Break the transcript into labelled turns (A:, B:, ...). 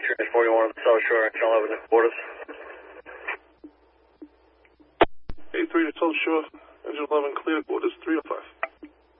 A: 41 on the South Shore, engine 11 at quarters.
B: 83 to South Shore, engine 11 clear, quarters 305.